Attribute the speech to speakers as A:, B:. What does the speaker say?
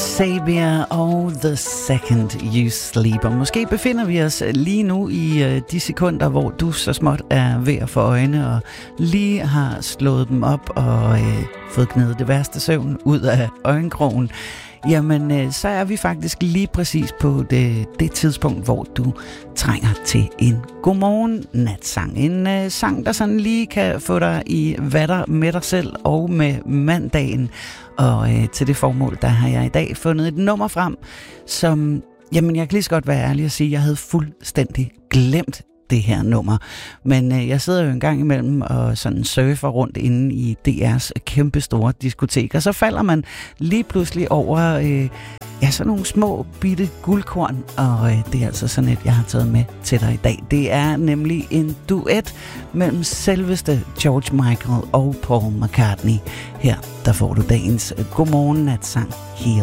A: Sabia og The Second You Sleep. Og måske befinder vi os lige nu i de sekunder, hvor du så småt er ved at få øjne og lige har slået dem op og fået gnædet det værste søvn ud af øjenkrogen. Jamen, så er vi faktisk lige præcis på det tidspunkt, hvor du trænger til en godmorgen natsang. En sang, der sådan lige kan få dig i vatter med dig selv og med mandagen. Og til det formål, der har jeg i dag fundet et nummer frem, som, jamen jeg kan lige så godt være ærlig at sige, at jeg havde fuldstændig glemt det her nummer. Men jeg sidder jo en gang imellem og sådan surfer rundt inde i DR's kæmpe store diskotek, og så falder man lige pludselig over sådan nogle små bitte guldkorn, og det er altså sådan et, jeg har taget med til dig i dag. Det er nemlig en duet mellem selveste George Michael og Paul McCartney. Her, der får du dagens godmorgen natsang Heal.